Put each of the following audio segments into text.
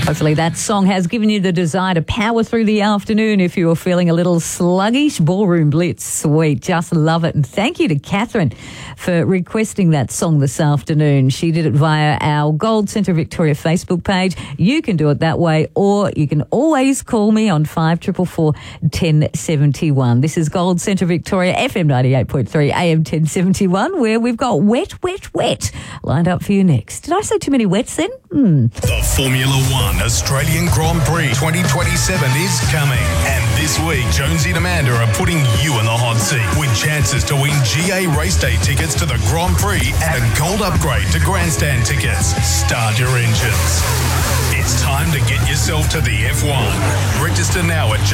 Hopefully that song has given you the desire to power through the afternoon if you were feeling a little sluggish. Ballroom Blitz, sweet. Just love it. And thank you to Catherine for requesting that song this afternoon. She did it via our Gold Centre Victoria Facebook page. You can do it that way, or you can always call me on 5444 1071. This is Gold Centre Victoria, FM 98.3, AM 1071, where we've got Wet, Wet, Wet lined up for you next. Did I say too many wets then? The Formula One Australian Grand Prix 2027 is coming. And this week, Jonesy and Amanda are putting you in the hot seat with chances to win GA race day tickets to the Grand Prix and a gold upgrade to grandstand tickets. Start your engines. It's time to get yourself to the F1. Register now at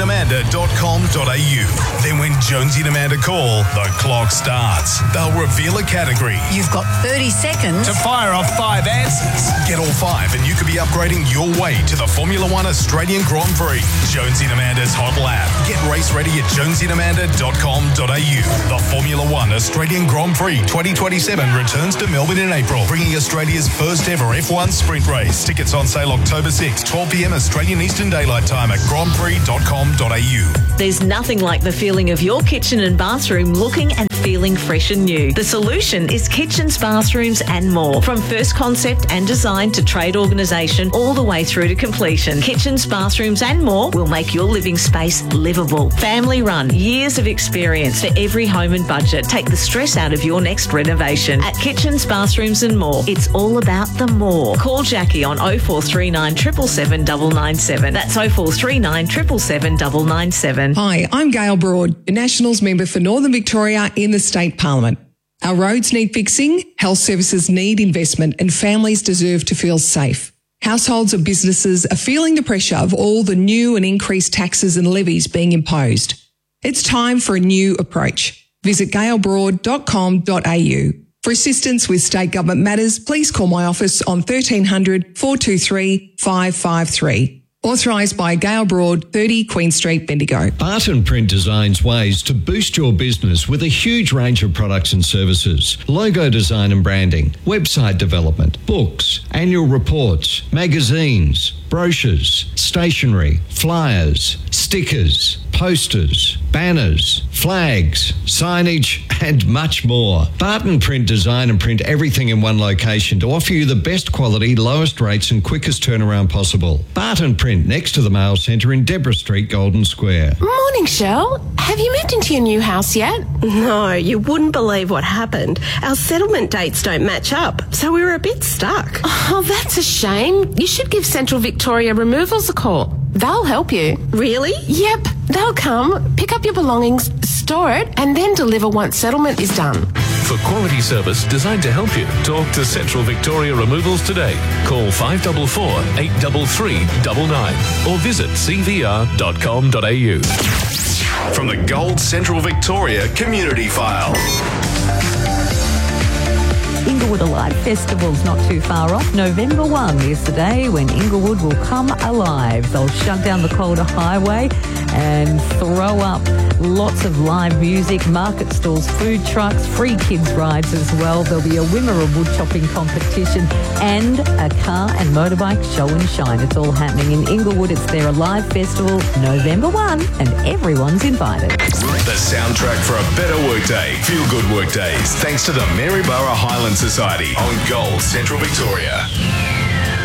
jonesyandamanda.com.au. Then when Jonesy and Amanda call, the clock starts. They'll reveal a category. You've got 30 seconds to fire off 5 answers. Get all 5 and you could be upgrading your way to the Formula One Australian Grand Prix. Jonesy and Amanda's Hot Lap. Get race ready at jonesyandamanda.com.au. The Formula One Australian Grand Prix 2027 returns to Melbourne in April, bringing Australia's first ever F1 sprint race. Tickets on sale October 6, 12 p.m. Australian Eastern Daylight Time at grandprix.com.au. There's nothing like the feeling of your kitchen and bathroom looking and feeling fresh and new. The solution is kitchens, bathrooms and more. From first concept and design to trade organisation all the way through to completion. Kitchens, bathrooms and more will make your living space livable. Family run, years of experience for every home and budget. Take the stress out of your next renovation. At Kitchens, Bathrooms and More, it's all about the more. Call Jackie on 0439 777 997. That's 0439 777 997. Hi, I'm Gail Broad, the Nationals member for Northern Victoria in the State Parliament. Our roads need fixing, health services need investment, and families deserve to feel safe. Households and businesses are feeling the pressure of all the new and increased taxes and levies being imposed. It's time for a new approach. Visit gailbroad.com.au. For assistance with state government matters, please call my office on 1300 423 553. Authorised by Gail Broad, 30 Queen Street, Bendigo. Barton Print designs ways to boost your business with a huge range of products and services. Logo design and branding, website development, books, annual reports, magazines, brochures, stationery, flyers, stickers, posters, banners, flags, signage and much more. Barton Print design and print everything in one location to offer you the best quality, lowest rates and quickest turnaround possible. Barton Print next to the Mail Centre in Deborah Street, Golden Square. Morning, Shell. Have you moved into your new house yet? No, you wouldn't believe what happened. Our settlement dates don't match up, so we were a bit stuck. Oh, that's a shame. You should give Central Victoria Removals a call. They'll help you. Really? Yep. They'll come, pick up your belongings, store it, and then deliver once settlement is done. For quality service designed to help you, talk to Central Victoria Removals today. Call 544 833 99 or visit cvr.com.au. From the Gold Central Victoria Community File. Inglewood Alive Festival's not too far off. November 1 is the day when Inglewood will come alive. They'll shut down the Calder Highway and throw up lots of live music, market stalls, food trucks, free kids rides as well. There'll be a Wimmera wood chopping competition and a car and motorbike show and shine. It's all happening in Inglewood. It's their Alive Festival, November 1, and everyone's invited. The soundtrack for a better workday. Feel good workdays. Thanks to the Maryborough Highland Society on Gold Central Victoria.